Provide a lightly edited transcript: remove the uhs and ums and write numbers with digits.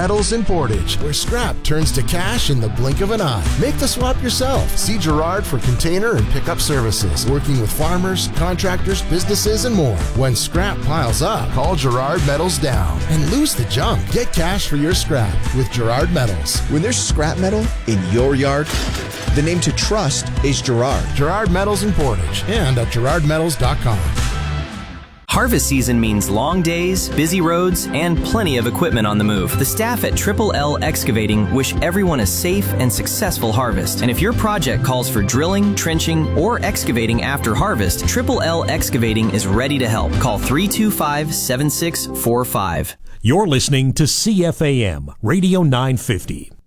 Metals in Portage, where scrap turns to cash in the blink of an eye. Make the swap yourself. See Gerard for container and pickup services, working with farmers, contractors, businesses, and more. When scrap piles up, call Gerard Metals Down and lose the junk. Get cash for your scrap with Gerard Metals. When there's scrap metal in your yard, the name to trust is Gerard. Gerard Metals in Portage and at GerardMetals.com. Harvest season means long days, busy roads, and plenty of equipment on the move. The staff at Triple L Excavating wish everyone a safe and successful harvest. And if your project calls for drilling, trenching, or excavating after harvest, Triple L Excavating is ready to help. Call 325-7645. You're listening to CFAM Radio 950.